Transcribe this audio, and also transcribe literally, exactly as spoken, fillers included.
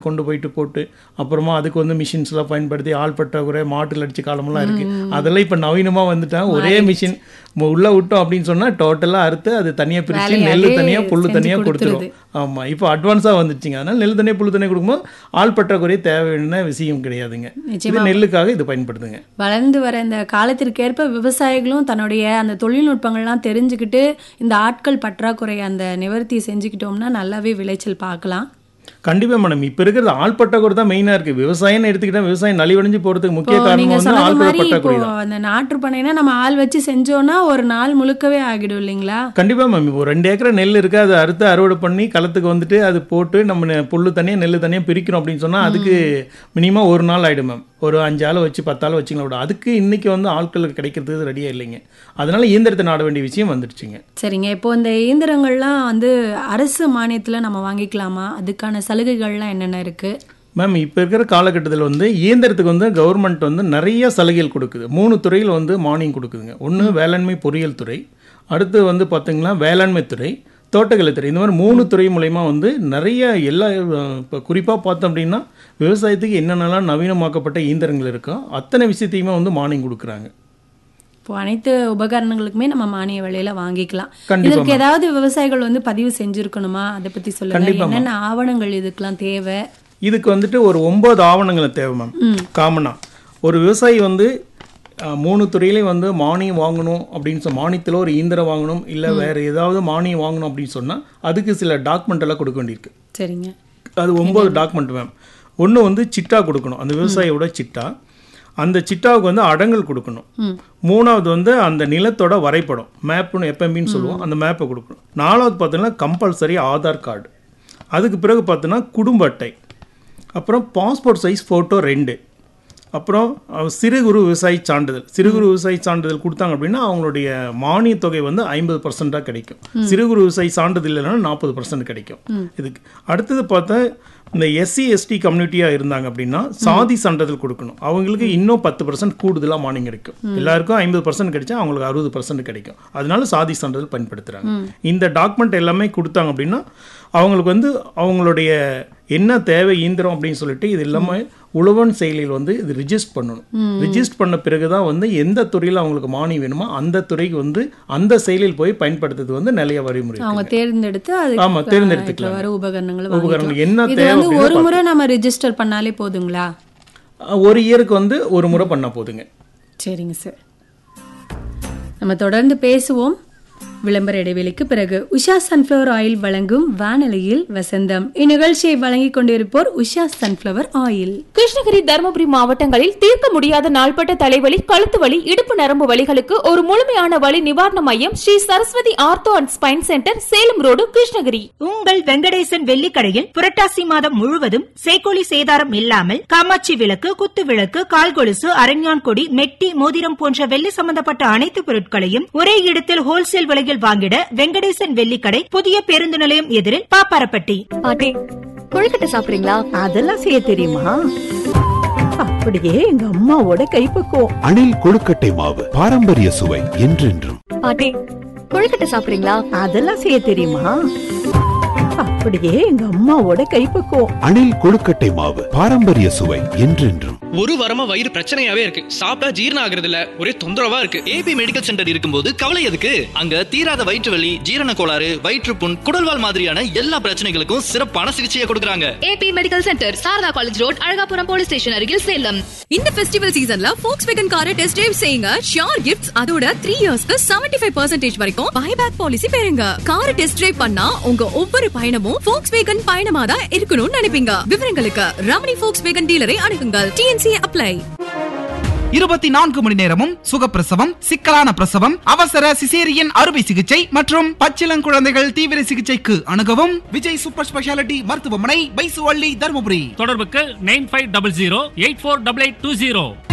கொண்டு போயிட்டு போட்டு அப்புறமா அதுக்கு வந்து மிஷின்ஸ்லாம் பயன்படுத்தி ஆள் பற்றாக்குறை மாட்டில் அடிச்ச காலமெல்லாம் இருக்குது. அதெல்லாம் இப்போ நவீனமாக வந்துட்டாங்க. ஒரே மிஷின் உள்ளே விட்டோம் அப்படின்னு சொன்னால் டோட்டலாக அறுத்து அது தனியாக பிரித்து நெல் தனியாக புல்லு தனியாக கொடுத்துரும். ஆமாம், இப்போ அட்வான்ஸாக வந்துச்சுங்க. அதனால் நெல் தனியாக புல்லு தனியாக கொடுக்கும்போது ஆள் பற்றாக்குறை தேவையான விஷயம் கிடையாதுங்க. இது நெல்லுக்காக இது பயன்படுதுங்க. வளர்ந்து வர இந்த காலத்திற்கேற்ப விவசாயிகளும் தன்னுடைய அந்த தொழில்நுட்பங்கள்லாம் தெரிஞ்சுக்கிட்டு இந்த ஆட்கள் பற்றாக்குறை அந்த நிவர்த்தி செஞ்சுக்கிட்டோம்னா நல்லாவே விளைச்சல் பார்க்கலாம். கண்டிப்பாக மேடம். இப்போ இருக்கிறது ஆள் பற்றாக்குறை தான் மெயினாக இருக்குது. விவசாயம்னு எடுத்துக்கிட்டா விவசாயம் நலிவடைஞ்சு போகிறதுக்கு முக்கிய காரணம் வந்து ஆள் பற்றாக்குறை தான். அந்த நாற்று பண்ணைனா நம்ம ஆள் வச்சு செஞ்சோன்னா ஒரு நாள் முழுக்கவே ஆகிடும் இல்லைங்களா? கண்டிப்பாக மேம். இப்போ ரெண்டு ஏக்கரை நெல் இருக்குது, அதை அறுத்து அறுவடை பண்ணி களத்துக்கு வந்துட்டு அது போட்டு நம்ம புல்லு தனியாக நெல் தனியாக பிரிக்கிறோம் அப்படின்னு சொன்னால் அதுக்கு மினிமம் ஒரு நாள் ஆகிடும் மேம். ஒரு அஞ்சு ஆள் வச்சு பத்தாள் வச்சுங்களா விட அதுக்கு இன்றைக்கி வந்து ஆட்களுக்கு கிடைக்கிறதுக்கு ரெடியாக இல்லைங்க. அதனால இயந்திரத்தை நாட வேண்டிய விஷயம் வந்துடுச்சுங்க. சரிங்க. இப்போ இந்த இயந்திரங்கள்லாம் வந்து அரசு மானியத்தில் நம்ம வாங்கிக்கலாமா? அதுக்கான சலுகைகள்லாம் என்னென்ன இருக்குது மேம்? இப்போ இருக்கிற காலகட்டத்தில் வந்து இயந்திரத்துக்கு வந்து கவர்மெண்ட் வந்து நிறைய சலுகைகள் கொடுக்குது. மூணு துறையில் வந்து மானியம் கொடுக்குதுங்க. ஒன்று வேளாண்மை பொறியியல் துறை, அடுத்து வந்து பார்த்திங்கன்னா வேளாண்மை துறை, தோட்டக்கலைத்துறை. இந்த மாதிரி மூணு துறை மூலயமா வந்து நிறைய எல்லா இப்போ குறிப்பாக பார்த்தோம் அப்படின்னா விவசாயத்துக்கு என்னென்னலாம் நவீனமாக்கப்பட்ட இயந்திரங்கள் இருக்கோ அத்தனை விஷயத்தையுமே வந்து மானியம் கொடுக்குறாங்க. இப்போ அனைத்து உபகரணங்களுக்குமே நம்ம மானிய விலையில வாங்கிக்கலாம். இதுக்கு ஏதாவது விவசாயிகள் வந்து பதிவு செஞ்சுருக்கணுமா? அதை பற்றி சொல்லுங்க. என்னென்ன ஆவணங்கள் இதுக்கெல்லாம் தேவை? இதுக்கு வந்துட்டு ஒரு ஒன்பது ஆவணங்களை தேவை மேம். காமனாக ஒரு விவசாயி வந்து மூணு துறையிலையும் வந்து மானியம் வாங்கணும் அப்படின்னு சொன்ன மானியத்தில் ஒரு இயந்திரம் வாங்கணும் இல்லை வேறு ஏதாவது மானியம் வாங்கணும் அப்படின்னு சொன்னால் அதுக்கு சில டாக்குமெண்ட் எல்லாம் கொடுக்க வேண்டியிருக்கு. சரிங்க. அது ஒம்பது டாக்குமெண்ட் மேம். ஒன்று வந்து சிட்டா கொடுக்கணும், அந்த விவசாயியோட சிட்டா. அந்த சிட்டாவுக்கு வந்து அடங்கல் கொடுக்கணும். மூணாவது வந்து அந்த நிலத்தோட வரைபடம், மேப்புன்னு எப்பம்பின்னு சொல்லுவோம், அந்த மேப்பை கொடுக்கணும். நாலாவது பார்த்தீங்கன்னா கம்பல்சரி ஆதார் கார்டு. அதுக்கு பிறகு பார்த்தோன்னா குடும்ப அட்டை, அப்புறம் பாஸ்போர்ட் சைஸ் ஃபோட்டோ ரெண்டு, அப்புறம் சிறு குறு விவசாயி சான்றிதழ். சிறு குறு விவசாயி சான்றிதழ் கொடுத்தாங்க அப்படின்னா அவங்களுடைய மானிய தொகை வந்து ஐம்பது பர்சன்டாக கிடைக்கும். சிறு குறு விவசாயி சான்றிதழ் இல்லைன்னா நாற்பது பர்சன்ட் கிடைக்கும். இதுக்கு அடுத்தது பார்த்தா இந்த எஸ்சி எஸ்டி கம்யூனிட்டியாக இருந்தாங்க அப்படின்னா சாதி சான்றிதழ் கொடுக்கணும். அவங்களுக்கு இன்னும் பத்து பர்சன்ட் கூடுதலாக மானியம் கிடைக்கும். எல்லாருக்கும் ஐம்பது பர்சன்ட் கிடைச்சா அவங்களுக்கு அறுபது பர்சன்ட் கிடைக்கும். அதனால சாதி சான்றிதழ் பயன்படுத்துகிறாங்க. இந்த டாக்குமெண்ட் எல்லாமே கொடுத்தாங்க அப்படின்னா அவங்களுக்கு வந்து அவங்களுடைய என்ன தேவை இயந்திரம் அப்படின்னு சொல்லிட்டு இது எல்லாமே உழவன் செயலியில் வந்து இது ரிஜிஸ்டர் பண்ணணும். ரிஜிஸ்டர் பண்ண பிறகுதான் வந்து எந்த துறையில் அவங்களுக்கு மானியம் வேணுமோ அந்த துறைக்கு வந்து அந்த செயலில் போய் பயன்படுத்துறது வந்து நிறைய வழிமுறை அவங்க தேர்ந்தெடுத்து ஆமா தேர்ந்தெடுத்துக்கலாம். உபகரணங்கள் உபகரணங்கள் என்ன தேவை ஒரு முறை நம்ம ரிஜிஸ்டர் பண்ணாலே போதுங்களா? ஒரு இயருக்கு வந்து ஒரு முறை பண்ணா போதுங்க. சரிங்க சார். நம்ம தொடர்ந்து பேசுவோம். விளம்பர இடைவெளிக்கு பிறகு உஷா சன்ஃப்ளவர் ஆயில் வழங்கும் வானொலியில் வசந்தம். இந்நிகழ்ச்சியை வழங்கிக் கொண்டிருப்போர் உஷா சன்ஃப்ளவர் ஆயில். கிருஷ்ணகிரி, தருமபுரி மாவட்டங்களில் தீர்க்க முடியாத நாள்பட்ட தலைவலி, கழுத்து வலி, இடுப்பு நரம்பு வலிகளுக்கு ஒரு முழுமையான வலி நிவாரண மையம் Sri Saraswati ortho and spine centre, Salem road, Krishnagiri. உங்கள் வெங்கடேசன் வெள்ளிக்கடையில் புரட்டாசி மாதம் முழுவதும் சேக்கோலி சேதாரம் இல்லாமல் காமாட்சி விளக்கு, குத்து விளக்கு, கால்கொலுசு, அரஞ்ஞான் கொடி, மெட்டி, மோதிரம் போன்ற வெள்ளி சம்பந்தப்பட்ட அனைத்து பொருட்களையும் ஒரே இடத்தில் ஹோல்சேல் விலையில் வாங்கிட வெங்கடேசன் வெள்ளிக்கடை, புதிய பேருந்து நிலையம் எதிரில், பாப்பாரப்பட்டி. பாட்டி, கொழுக்கட்டை சாப்பிடுறீங்களா? அதெல்லாம் செய்ய தெரியுமா? அப்படியே எங்க அம்மாவோட கைப்பக்குவம். அணில் கொழுக்கட்டை மாவு, பாரம்பரிய சுவை என்றென்றும். பாட்டி, கொழுக்கட்டை சாப்பிடுறீங்களா? அதெல்லாம் செய்ய தெரியுமா? அப்படியே எங்க அம்மாவோட கைப்பக்குவம். அணில் கொழுக்கட்டை மாவு, பாரம்பரிய சுவை என்றென்றும். ஒரு வாரமா வயிறு பிரச்சனையாவே இருக்கு. சாப்பிட்டா ஜீரணம் ஆகுறது இல்ல, ஒரே தொந்தரவா இருக்கு. ஏபி மெடிக்கல் சென்டர் இருக்கும்போது கவலை எதுக்கு? அங்க தீராத வயிற்று வலி, ஜீரண கோளாறு, வயிற்றுப்புண், குடல்வால் மாதிரியான எல்லா பிரச்சனைகளுக்கும் சிறப்பான சிகிச்சையை கொடுக்கறாங்க. AB medical centre, Saradha college road, Alagapuram police station அருகில், சேலம். இந்த ஃபெஸ்டிவல் சீசன்ல Volkswagen காரை டெஸ்ட் டிரைவ் செய்யுங்க. ஷியோர் கிஃப்ட்ஸ், அதோட த்ரீ இயர்ஸ்க்கு செவன்டி ஃபைவ் பர்சன்டேஜ் வரைக்கும் பைபேக் பாலிசி பெறுங்க. காரை டெஸ்ட் டிரைவ் பண்ணா உங்க ஒவ்வொரு பயணமும் Volkswagen பயணமா தான் இருக்கணும்னு நினைப்பீங்க. விவரங்களுக்கு ரமணி Volkswagen டீலரை அணுகுங்கள். DNC apply. இருபத்தி நான்கு மணி நேரமும் சுகப்பிரசவம், சிக்கலான பிரசவம், அவசர சிசேரியன் அறுவை சிகிச்சை மற்றும் பச்சிளங்குழந்தைகள் தீவிர சிகிச்சைக்கு அணுகவும் விஜய் சூப்பர் ஸ்பெஷாலிட்டி மருத்துவமனை, பைசுவள்ளி, தருமபுரி. தொடர்புக்கு nine five double zero eight four double eight two zero.